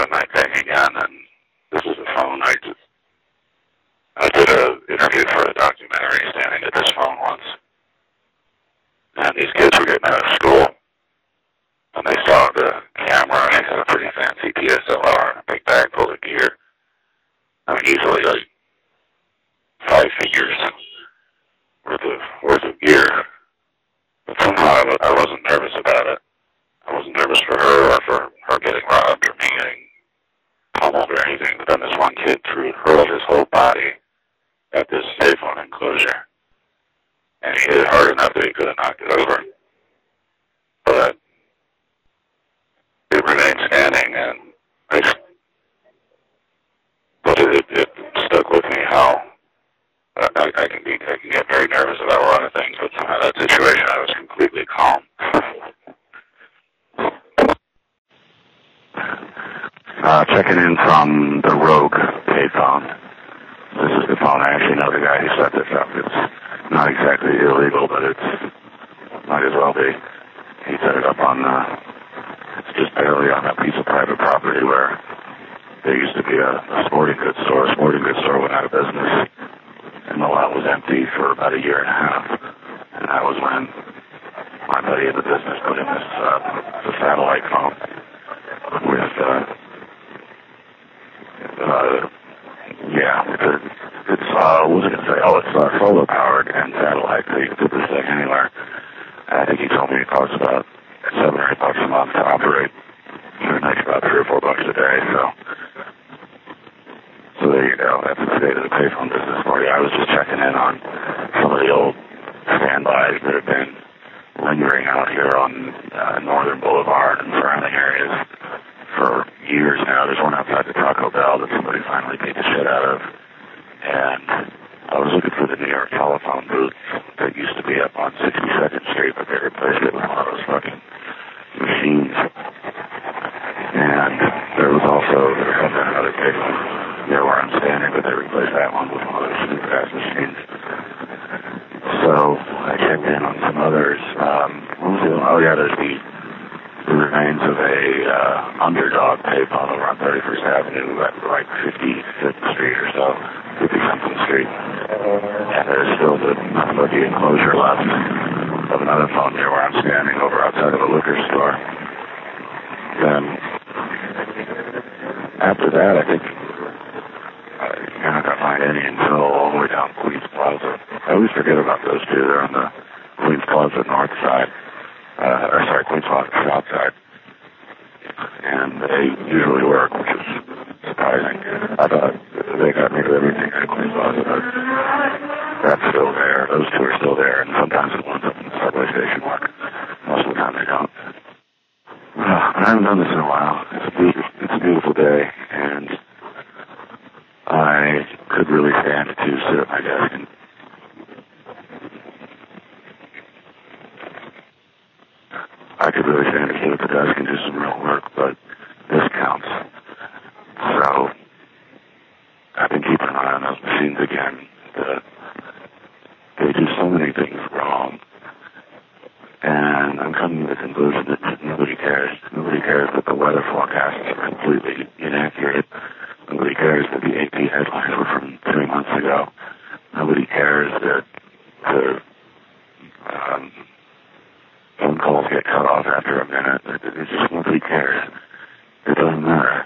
a night thing again, and this is the phone. I did an interview for a documentary standing at this phone once, and these kids were getting out of school, and they saw the camera, and it had a pretty fancy DSLR and a big bag full of gear. I mean, easily like 5 figures worth of gear. But somehow I wasn't nervous about it. I wasn't nervous for her or for her getting robbed or me getting pummeled or anything. But then this one kid hurled his whole body at this payphone enclosure. And he hit it hard enough that he could have knocked it over. But it remained standing, and it stuck with me how I can get very nervous about a lot of things, but somehow that situation I was completely calm. Checking in from the Rogue payphone. This is the phone. I actually know the guy who set this up. It's not exactly illegal, but it might as well be. He set it up on it's just barely on a piece of private property where there used to be a sporting goods store. A sporting goods store went out of business, and the lot was empty for about a year and a half. And that was when my buddy in the business put in this satellite phone with, what was I going to say? Oh, it's solar powered and satellite, so you can put this thing anywhere. And I think he told me it costs about $7 or $8 a month to operate. For a night, about $3 or $4 a day, So there you go. That's the state of the payphone business for you. I was just checking in on some of the old standbys that have been lingering out here on Northern Boulevard and surrounding areas for years now. There's one outside the Taco Bell that somebody finally beat the shit out of. And I was looking for the New York telephone booth that used to be up on 62nd Street, but they replaced it with one of those fucking machines. And there was another payphone near where I'm standing, but they replaced that one with one of those super fast machines. So I checked in on some others. What was the other? Oh yeah, there's the remains of a Underdog payphone over on 31st Avenue at like 55th Street or so, 50-something Street. And there's still nothing but the enclosure left of another phone near where I'm standing over outside of a liquor store. Then after that, I think you're not going to find any until all the way down Queens Plaza. I always forget about those two. They're on the Queens Plaza north side. Queens Plaza south side. And they usually work, which is surprising. I thought they got rid of everything at Queens Plaza, but that's still there. Those two are still there, and sometimes the ones up in the subway station work. Most of the time they don't. I haven't done this in a while. It's a beautiful day, and I could really stand to sit at my desk and do some real work, but this counts. So I've been keeping an eye on those machines again. They do so many things wrong, and I'm coming to the conclusion that nobody cares. Nobody cares that the weather forecasts are completely inaccurate. Nobody cares that the AP headlines were from 3 months ago. Nobody cares that the phone calls get cut off after a minute. It just nobody cares. It doesn't matter.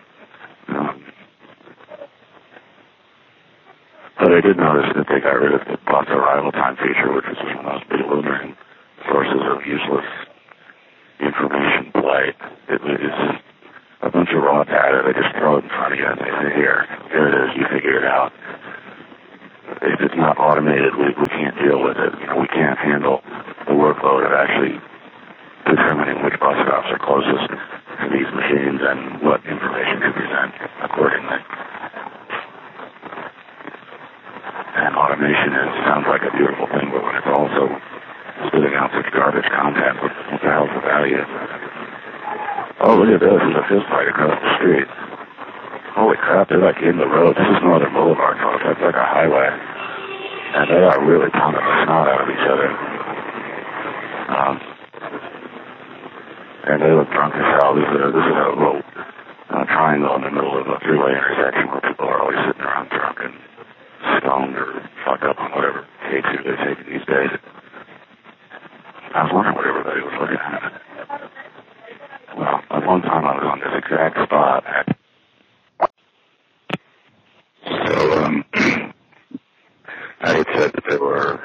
But I did notice that they got rid of the bus arrival time feature, which was one of the most bewildering sources of useless information play. It was a bunch of raw data. They just throw it in front of you and they say, here it is, you figure it out. If it's not automated, we can't deal with it. We can't handle the workload of actually determining which bus stops are closest to these machines and what information to present accordingly. And automation sounds like a beautiful thing, but when it's also spitting out such garbage content, what the hell's the value? Oh, look at this. There's a fist fight across the street. Holy crap, they're like in the road. This is Northern Boulevard, folks. That's like a highway. And they are really pounding the snot out of each other. And they look drunk as hell. This is a little triangle in the middle of a three-way intersection where people are always sitting around drunk and stoned or fucked up on whatever K2 they take these days. I was wondering what everybody was looking at. Well, at one time I was on this exact spot I had said that there were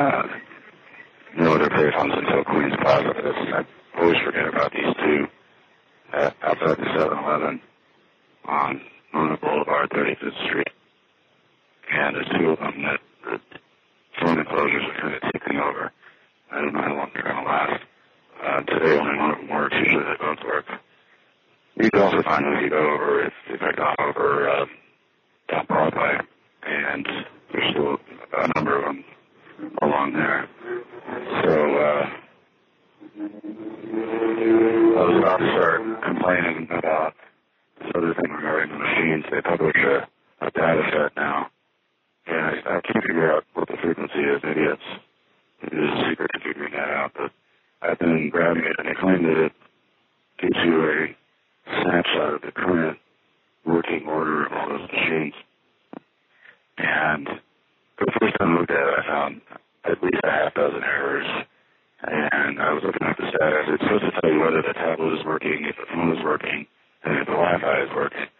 no other payphones until Queens Plaza. I always forget about these two outside the 7-Eleven on Luna Boulevard, 35th Street. And there's two of them that the phone enclosures are kind of tipping over. I don't know how long they're going to last. Today only one of them works. Usually they both work. You can also find them if you go over, if I got over down Broadway. And there's still a number of them along there. So I was about to start complaining about this other thing regarding the machines. They publish a data set now. And I can't figure out what the frequency is. Maybe there's a secret to figuring that out. But I've been grabbing it, and they claim that it gives you a snapshot of the current working order of all those machines. And the first time I looked at it, I found at least a half dozen errors. And I was looking at the status. It's supposed to tell you whether the tablet is working, if the phone is working, and if the Wi-Fi is working.